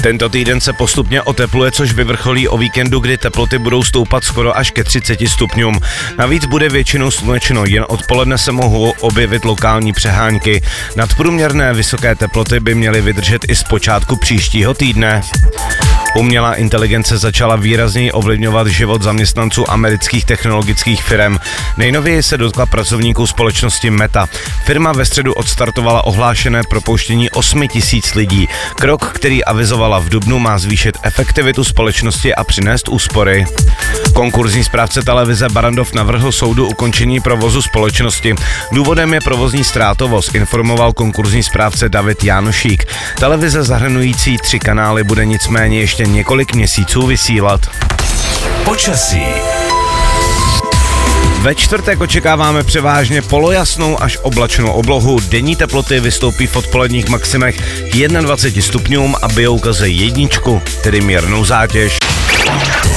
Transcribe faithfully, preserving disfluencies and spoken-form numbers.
Tento týden se postupně otepluje, což vyvrcholí o víkendu, kdy teploty budou stoupat skoro až ke třiceti stupňům. Navíc bude většinou slunečno, jen odpoledne se mohou objevit lokální přehánky. Nadprůměrné vysoké teploty by měly vydržet i z počátku příštího týdne. Umělá inteligence začala výrazněji ovlivňovat život zaměstnanců amerických technologických firm. Nejnověji se dotkla pracovníků společnosti Meta. Firma ve středu odstartovala ohlášené propouštění osmi tisíc lidí. Krok, který avizovala v dubnu, má zvýšit efektivitu společnosti a přinést úspory. Konkurzní správce televize Barrandov navrhl soudu ukončení provozu společnosti. Důvodem je provozní ztrátovost, informoval konkurzní správce David Jánošík. Televize zahrnující tři kanály bude nicméně ještě několik měsíců vysílat. Počasí. Ve čtvrtek očekáváme převážně polojasnou až oblačnou oblohu. Denní teploty vystoupí v odpoledních maximech k dvaceti jednomu stupňům a bijou kaze jedničku, tedy mírnou zátěž.